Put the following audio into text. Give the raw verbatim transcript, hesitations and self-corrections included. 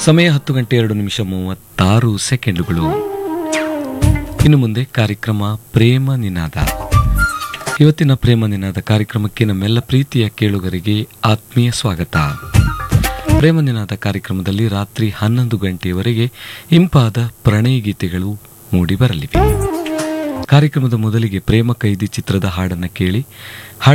ಸಮಯ ಹತ್ತು ಗಂಟೆ ಎರಡು ನಿಮಿಷ ಮೂವತ್ತಾರು ಸೆಕೆಂಡುಗಳು. ಇನ್ನು ಮುಂದೆ ಕಾರ್ಯಕ್ರಮ ಪ್ರೇಮ ನಿನಾದ. ಇವತ್ತಿನ ಪ್ರೇಮ ನಿನಾದ ಕಾರ್ಯಕ್ರಮಕ್ಕೆ ನಮ್ಮೆಲ್ಲ ಪ್ರೀತಿಯ ಕೇಳುಗರಿಗೆ ಆತ್ಮೀಯ ಸ್ವಾಗತ. ಪ್ರೇಮ ನಿನಾದ ಕಾರ್ಯಕ್ರಮದಲ್ಲಿ ರಾತ್ರಿ ಹನ್ನೊಂದು ಗಂಟೆಯವರೆಗೆ ಇಂಪಾದ ಪ್ರಣಯ ಗೀತೆಗಳು ಮೂಡಿ ಬರಲಿವೆ. ಕಾರ್ಯಕ್ರಮದ ಮೊದಲಿಗೆ ಪ್ರೇಮ ಕೈದಿ ಚಿತ್ರದ ಹಾಡನ್ನು ಕೇಳಿ.